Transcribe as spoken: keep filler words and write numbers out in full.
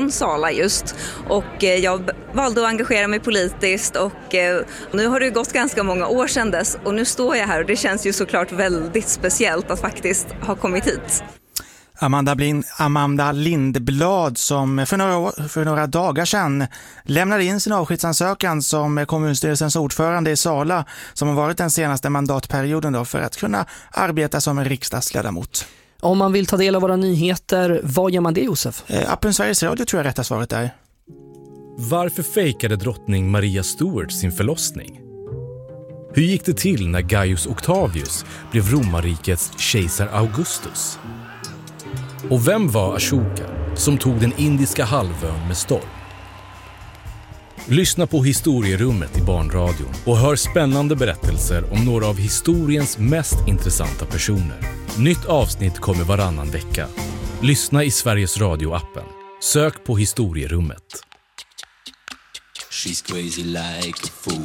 från Sala just. Och jag valde att engagera mig politiskt och nu har det gått ganska många år sedan dess. Och nu står jag här och det känns ju såklart väldigt speciellt att faktiskt ha kommit hit. Amanda, Blind, Amanda Lindblad som för några, för några dagar sedan lämnade in sin avskedsansökan som kommunstyrelsens ordförande i Sala som har varit den senaste mandatperioden då, för att kunna arbeta som en riksdagsledamot. Om man vill ta del av våra nyheter, vad gör man det, Josef? Eh, appen Sveriges Radio tror jag rätta svaret är. Varför fejkade drottning Maria Stuart sin förlossning? Hur gick det till när Gaius Octavius blev romarrikets kejsar Augustus? Och vem var Ashoka som tog den indiska halvön med storm? Lyssna på Historierummet i Barnradion och hör spännande berättelser om några av historiens mest intressanta personer. Nytt avsnitt kommer varannan vecka. Lyssna i Sveriges Radio-appen. Sök på Historierummet. She's crazy like a fool.